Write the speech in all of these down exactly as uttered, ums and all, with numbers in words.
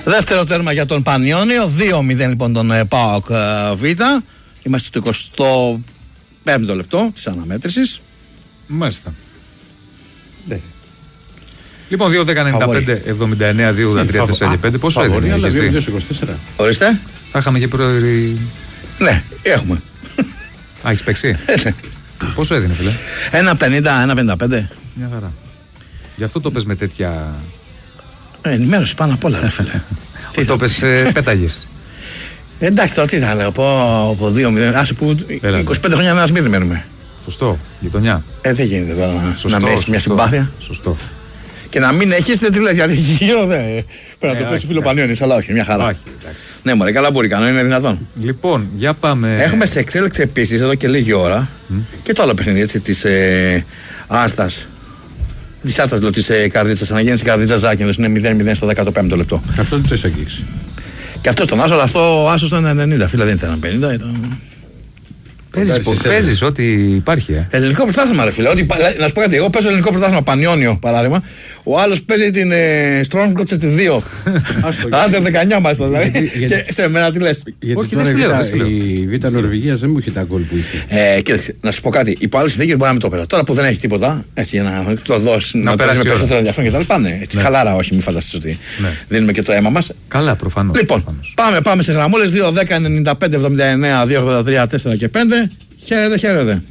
Δεύτερο τέρμα για τον Πανιόνιο, δύο μηδέν λοιπόν τον ε, ΠΑΟΚ ε, Β. Είμαστε στο εικοστό πέμπτο λεπτό της αναμέτρησης. Μάλιστα. Ναι. Λοιπόν, δύο δέκα ενενήντα πέντε εβδομήντα εννέα δύο ογδόντα τρία τέσσερα πέντε. Πόσο έδινε? Αλλά δύο είκοσι τέσσερα. Ορίστε. Θα είχαμε και πρώτη. Ναι, έχουμε. Α, έχεις παίξει? Πόσο έδινε, φίλε? ένα πενήντα, ένα πενήντα πέντε. Μια χαρά. Γι' αυτό το πες με τέτοια. Ε, ενημέρωση πάνω απ' όλα, ρε φίλε. Τι το πες, ε, πέταγες. Εντάξει, τώρα τι θα λέω, από δύο μηδέν. Άσε που είκοσι πέντε χρόνια ένας μη μένουμε. Σωστό, γειτονιά. Ε, δεν γίνεται τώρα σωστό, να μην έχεις μια συμπάθεια. Σωστό. Και να μην έχεις, δεν τι λες, γιατί γύρω δεν. Πρέπει να το πεις φίλο Πανιόνιος, αλλά όχι, μια χαρά. Όχι, ναι, μωρέ, καλά μπορεί, κανένα είναι δυνατόν. Λοιπόν, για πάμε. Έχουμε σε εξέλιξη επίσης εδώ και λίγη ώρα mm. και το άλλο παιχνίδι έτσι της ε, Άρθας. Τη Άρθας, λέω, τη ε, Καρδίτσας. Αναγέννηση Καρδίτσα Ζάκυνθος είναι μηδέν μηδέν στο δέκατο πέμπτο λεπτό. Αυτό δεν το έχει αγγίξει. Και αυτό στον Άσο, αλλά αυτό ο Άσος ήταν ενενήντα. Φίλε, δεν ήταν πενήντα. Ήταν... Παίζεις ό,τι υπάρχει. Ε. Ελληνικό πρωτάθλημα, ρε φίλε. Ότι, να σου πω κάτι, εγώ παίζω ελληνικό πρωτάθλημα Πανιόνιο παράδειγμα. Ο άλλος παίζει την ε, Strong Coach στη δύο. Άντε δεκαεννιά μάλιστα. Δηλαδή. Και σε μένα τι λες? Γιατί τώρα η Β' Νορβηγίας δεν μου είχε τα γκολ που είχε. Ε, κοίταξε, να σου πω κάτι. Υπό άλλες συνθήκες μπορεί να μην το πέρα. Τώρα που δεν έχει τίποτα, έτσι για να το δώσει, να, να περάσει με περισσότερο ενδιαφέρον και τα πάνε. Έτσι, ναι. Χαλάρα, όχι, μην φανταστείς ότι ναι. δίνουμε και το αίμα μας. Καλά, προφανώς. Λοιπόν, προφανώς. Πάμε, πάμε σε γραμμούλες δύο δέκα ενενήντα πέντε εβδομήντα εννέα δύο ογδόντα τρία τέσσερα και πέντε. Χαίρετε, χαίρετε.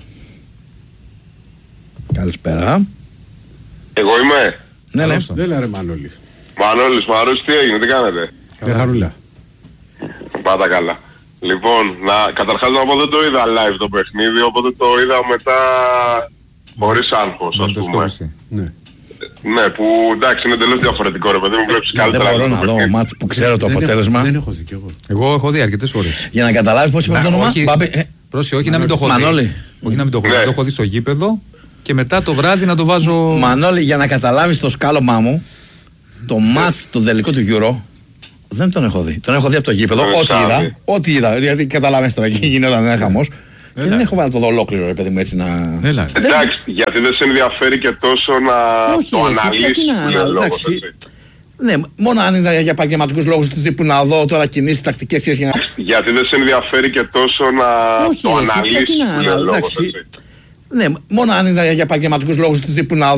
Καλησπέρα. Εγώ είμαι. Ναι, ναι. Δεν λέει ρε Μανώλη. Μανώλης, Μαρούς, τι έγινε, τι κάνετε? Καλή χαρούλα. Πάντα καλά. Λοιπόν, να, καταρχάς να πω δεν το είδα live το παιχνίδι, οπότε το είδα μετά χωρίς άγχος, ας πούμε. Ναι. Ναι, που εντάξει είναι τελείως διαφορετικό, ρε παιδί μου, βλέπεις καλύτερα. Δεν μπορώ να δω μάτς που ξέρω το αποτέλεσμα. Δεν έχω δει κι εγώ. Εγώ έχω δει αρκετές φορές. Για να καταλάβεις πώς είπα το όνομα. Πρόσεχε, όχι να μην το έχω δει. Όχι να μην το έχω δει. Το έχω δει στο γήπεδο και μετά το βράδυ να το βάζω. Μανώλη, για να καταλάβεις το σκάλωμά μου, το μάτς το τελικό του Euro δεν τον έχω δει. Τον έχω δει από το γήπεδο. Ό,τι είδα. Ό,τι είδα. Γιατί καταλάβεις τώρα εκεί γινόταν ένα χαμός. Και δεν έχω βάλει να το δω ολόκληρο, ρε παιδί μου, έτσι να. Εντάξει, γιατί δεν σε ενδιαφέρει και τόσο να το αναλύσεις. Ναι, μόνο αν είναι για επαγγελματικούς λόγους του τύπου να δω τώρα κινήσεις, τακτικές σχέσεις. Για... γιατί δεν σε ενδιαφέρει και τόσο να όχι, το αναλύσεις. Ναι, μόνο αν είναι για επαγγελματικούς λόγους του τύπου να